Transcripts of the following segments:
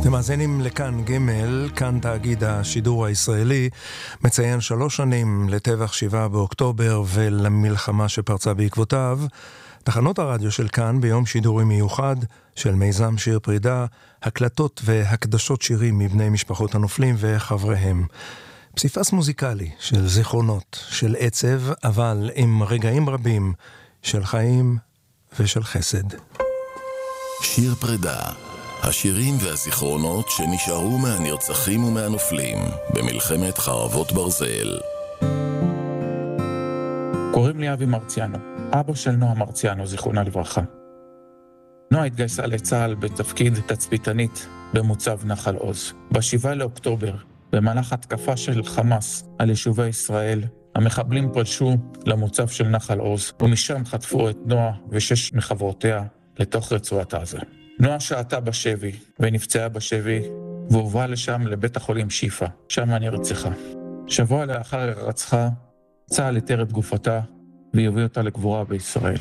אתם מאזינים לכאן ג', כאן תאגיד השידור הישראלי, מציין 3 שנים לטבח 7 באוקטובר ולמלחמה שפרצה בעקבותיו. תחנות הרדיו של כאן ביום שידורי מיוחד של מיזם שיר פרידה, הקלטות והקדשות שירים מבני משפחות הנופלים וחבריהם. פסיפס מוזיקלי של זיכרונות, של עצב, אבל עם רגעים רבים של חיים ושל חסד. שיר פרידה, השירים והזיכרונות שנשארו מהנרצחים ומהנופלים במלחמת חרבות ברזל. קוראים לי אבי מרציאנו, אבא של נועה מרציאנו, זיכרונה לברכה. נועה התגייסה לצה"ל בתפקיד תצפיתנית במוצב נחל עוז. ב7 לאוקטובר, במהלך התקפה של חמאס על יישובי ישראל, המחבלים פלשו למוצב של נחל עוז, ומשם חטפו את נועה ו6 מחברותיה לתוך רצועת עזה. נועה שעתה בשבי ונפצעה בשבי, והובאה לשם לבית החולים שיפה, שם נרצחה. שבוע לאחר הרצחה, צה"ל איתר את גופתה והביא אותה לקבורה בישראל.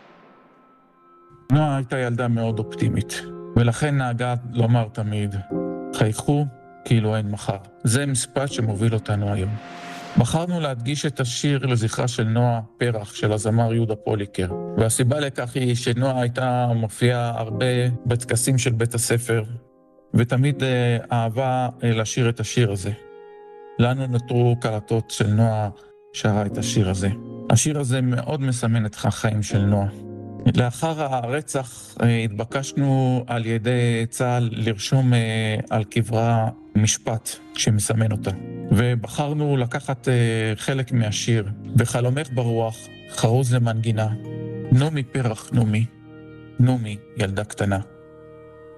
נועה הייתה ילדה מאוד אופטימית, ולכן נהגה לומר תמיד, חייכו כאילו אין מחר. זה משפט שמוביל אותנו היום. בחרנו להדגיש את השיר לזכרה של נועה פרח, של הזמר יהודה פוליקר. והסיבה לכך היא שנועה הייתה מופיעה הרבה בטקסים של בית הספר, ותמיד אהבה לשיר את השיר הזה. לנו נותרו קלטות של נועה שרה את השיר הזה. השיר הזה מאוד מסמן את החיים של נועה. לאחר הרצח התבקשנו על ידי צה"ל לרשום על קברה משפט שמסמן אותה. ובחרנו לקחת חלק מהשיר, וחלומך ברוח, חרוז למנגינה, נומי פרח נומי, נומי ילדה קטנה.